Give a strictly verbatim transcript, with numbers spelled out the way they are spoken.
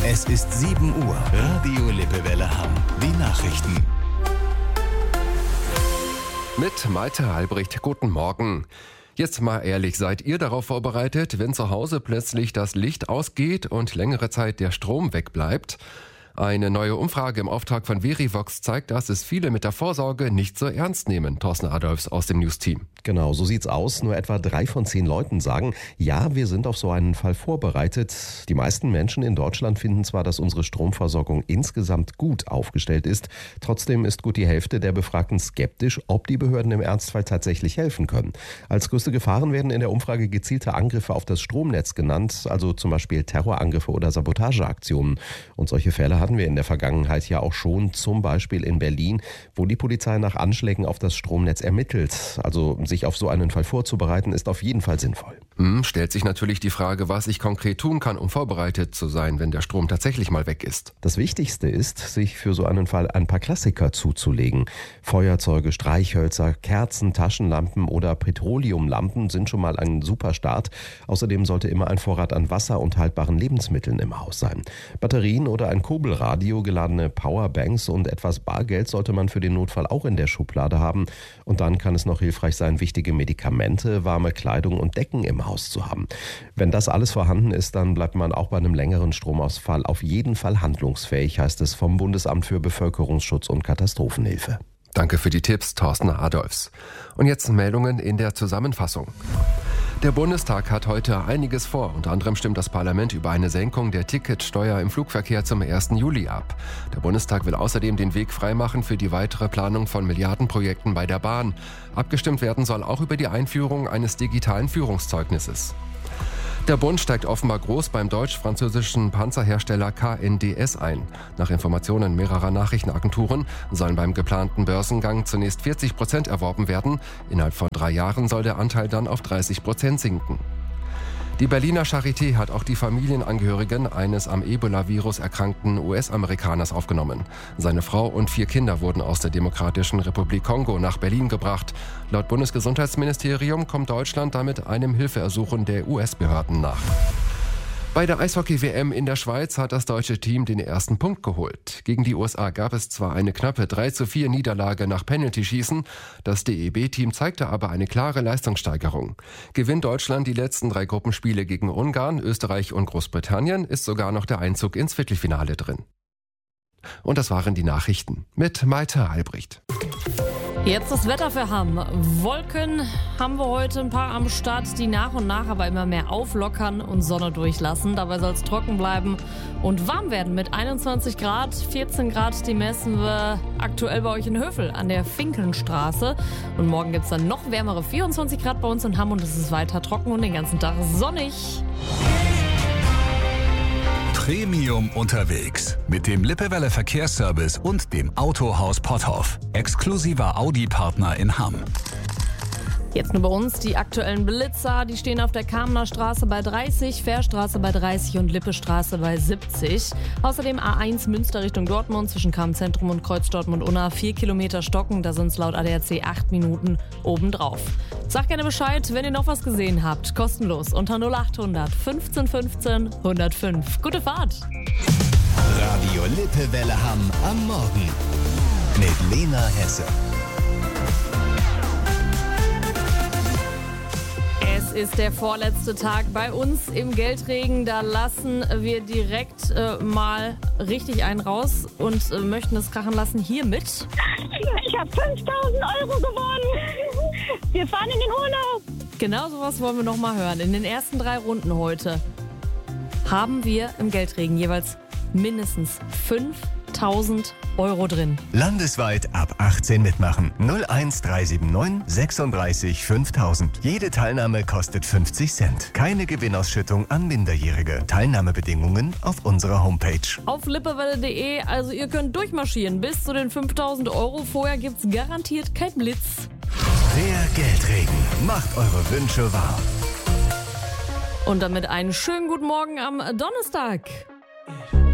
Es ist sieben Uhr. Radio Lippewelle Hamm. Die Nachrichten. Mit Malte Albrecht, guten Morgen. Jetzt mal ehrlich, seid ihr darauf vorbereitet, wenn zu Hause plötzlich das Licht ausgeht und längere Zeit der Strom wegbleibt? Eine neue Umfrage im Auftrag von Verivox zeigt, dass es viele mit der Vorsorge nicht so ernst nehmen. Thorsten Adolfs aus dem News-Team. Genau, so sieht's aus. Nur etwa drei von zehn Leuten sagen, ja, wir sind auf so einen Fall vorbereitet. Die meisten Menschen in Deutschland finden zwar, dass unsere Stromversorgung insgesamt gut aufgestellt ist. Trotzdem ist gut die Hälfte der Befragten skeptisch, ob die Behörden im Ernstfall tatsächlich helfen können. Als größte Gefahren werden in der Umfrage gezielte Angriffe auf das Stromnetz genannt, also zum Beispiel Terrorangriffe oder Sabotageaktionen. Und solche Fälle hatten wir in der Vergangenheit ja auch schon, zum Beispiel in Berlin, wo die Polizei nach Anschlägen auf das Stromnetz ermittelt. Also sich auf so einen Fall vorzubereiten, ist auf jeden Fall sinnvoll. Hm, stellt sich natürlich die Frage, was ich konkret tun kann, um vorbereitet zu sein, wenn der Strom tatsächlich mal weg ist. Das Wichtigste ist, sich für so einen Fall ein paar Klassiker zuzulegen. Feuerzeuge, Streichhölzer, Kerzen, Taschenlampen oder Petroleumlampen sind schon mal ein super Start. Außerdem sollte immer ein Vorrat an Wasser und haltbaren Lebensmitteln im Haus sein. Batterien oder ein Kurbelradio, geladene Powerbanks und etwas Bargeld sollte man für den Notfall auch in der Schublade haben. Und dann kann es noch hilfreich sein, wichtige Medikamente, warme Kleidung und Decken im Haus zu haben. Wenn das alles vorhanden ist, dann bleibt man auch bei einem längeren Stromausfall auf jeden Fall handlungsfähig, heißt es vom Bundesamt für Bevölkerungsschutz und Katastrophenhilfe. Danke für die Tipps, Thorsten Adolfs. Und jetzt Meldungen in der Zusammenfassung. Der Bundestag hat heute einiges vor. Unter anderem stimmt das Parlament über eine Senkung der Ticketsteuer im Flugverkehr zum ersten Juli ab. Der Bundestag will außerdem den Weg freimachen für die weitere Planung von Milliardenprojekten bei der Bahn. Abgestimmt werden soll auch über die Einführung eines digitalen Führungszeugnisses. Der Bund steigt offenbar groß beim deutsch-französischen Panzerhersteller K N D S ein. Nach Informationen mehrerer Nachrichtenagenturen sollen beim geplanten Börsengang zunächst vierzig Prozent erworben werden. Innerhalb von drei Jahren soll der Anteil dann auf dreißig Prozent sinken. Die Berliner Charité hat auch die Familienangehörigen eines am Ebola-Virus erkrankten U S-Amerikaners aufgenommen. Seine Frau und vier Kinder wurden aus der Demokratischen Republik Kongo nach Berlin gebracht. Laut Bundesgesundheitsministerium kommt Deutschland damit einem Hilfeersuchen der U S-Behörden nach. Bei der Eishockey-W M in der Schweiz hat das deutsche Team den ersten Punkt geholt. Gegen die U S A gab es zwar eine knappe drei zu vier Niederlage nach Penaltyschießen, das D E B-Team zeigte aber eine klare Leistungssteigerung. Gewinnt Deutschland die letzten drei Gruppenspiele gegen Ungarn, Österreich und Großbritannien, ist sogar noch der Einzug ins Viertelfinale drin. Und das waren die Nachrichten mit Malte Albrecht. Jetzt das Wetter für Hamm. Wolken haben wir heute ein paar am Start, die nach und nach aber immer mehr auflockern und Sonne durchlassen. Dabei soll es trocken bleiben und warm werden mit einundzwanzig Grad. vierzehn Grad, die messen wir aktuell bei euch in Hövel an der Finkenstraße. Und morgen gibt es dann noch wärmere vierundzwanzig Grad bei uns in Hamm und es ist weiter trocken und den ganzen Tag sonnig. Premium unterwegs mit dem Lippewelle Verkehrsservice und dem Autohaus Potthoff. Exklusiver Audi-Partner in Hamm. Jetzt nur bei uns die aktuellen Blitzer, die stehen auf der Kamener Straße bei dreißig, Fährstraße bei dreißig und Lippestraße bei siebzig. Außerdem A eins Münster Richtung Dortmund zwischen Kammzentrum und Kreuz Dortmund-Unna vier Kilometer stocken, da sind es laut A D A C acht Minuten obendrauf. Sagt gerne Bescheid, wenn ihr noch was gesehen habt, kostenlos unter null acht hundert fünfzehn fünfzehn hundertfünf. Gute Fahrt! Radio Lippewelle Hamm am Morgen mit Lena Hesse. Es ist der vorletzte Tag bei uns im Geldregen. Da lassen wir direkt äh, mal richtig einen raus und äh, möchten es krachen lassen hiermit. Ich habe fünftausend Euro gewonnen. Wir fahren in den Urlaub. Genau sowas wollen wir noch mal hören. In den ersten drei Runden heute haben wir im Geldregen jeweils mindestens fünftausend Euro drin. Landesweit ab achtzehn mitmachen. null eins drei sieben neun sechsunddreißig fünftausend. Jede Teilnahme kostet fünfzig Cent. Keine Gewinnausschüttung an Minderjährige. Teilnahmebedingungen auf unserer Homepage. Auf lippewelle punkt de, also ihr könnt durchmarschieren bis zu den fünftausend Euro. Vorher gibt's garantiert kein Blitz. Der Geldregen macht eure Wünsche wahr. Und damit einen schönen guten Morgen am Donnerstag.